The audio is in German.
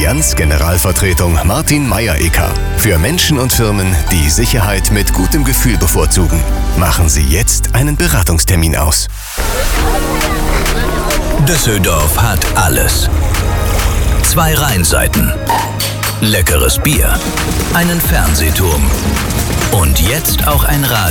Allianz Generalvertretung Martin Meier-Ecker. Für Menschen und Firmen, die Sicherheit mit gutem Gefühl bevorzugen. Machen Sie jetzt einen Beratungstermin aus. Düsseldorf hat alles. 2 Rheinseiten, leckeres Bier, einen Fernsehturm und jetzt auch ein Radio.